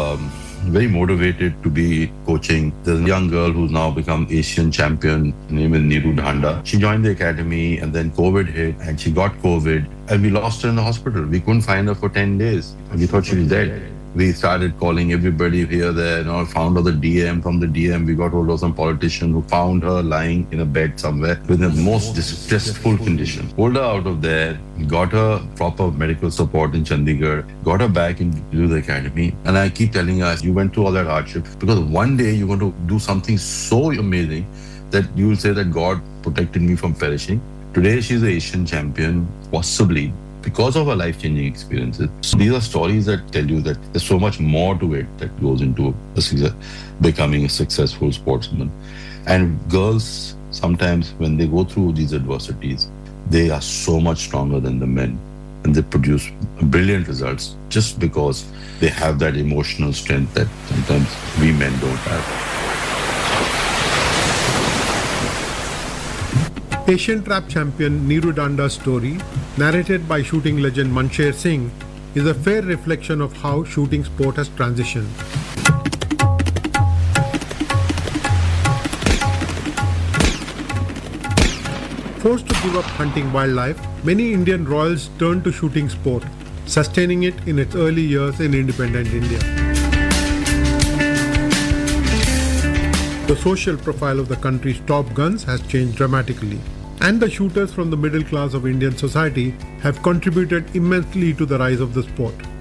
very motivated to be coaching. There's a young girl who's now become Asian champion. Her name is Neeru Dhanda. She joined the academy and then COVID hit and she got COVID and we lost her in the hospital. We couldn't find her for 10 days. We thought she was dead. We started calling everybody here, there, found out the DM. From the DM, we got hold of some politician who found her lying in a bed somewhere with the most distressful condition. Pulled her out of there, got her proper medical support in Chandigarh, got her back into the academy. And I keep telling her, you went through all that hardship because one day you're going to do something so amazing that you will say that God protected me from perishing. Today, she's an Asian champion, possibly because of her life-changing experiences. So these are stories that tell you that there's so much more to it that goes into becoming a successful sportsman. And girls, sometimes when they go through these adversities, they are so much stronger than the men. And they produce brilliant results just because they have that emotional strength that sometimes we men don't have. Asian trap champion Neeru Dhanda's story, narrated by shooting legend Mansher Singh, is a fair reflection of how shooting sport has transitioned. Forced to give up hunting wildlife, many Indian royals turned to shooting sport, sustaining it in its early years in independent India. The social profile of the country's top guns has changed dramatically, and the shooters from the middle class of Indian society have contributed immensely to the rise of the sport.